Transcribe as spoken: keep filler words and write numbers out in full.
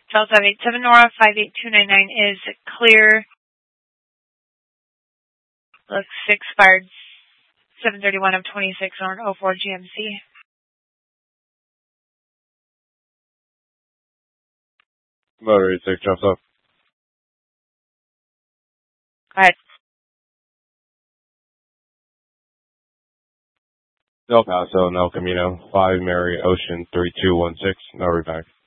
Delta eight seven Nora five eight two nine nine is clear. Looks expired seven thirty-one of twenty-six on oh four G M C. Motor eighty-six jumps up. Go ahead. El Paso, El Camino, five Mary Ocean three two one six, no reback.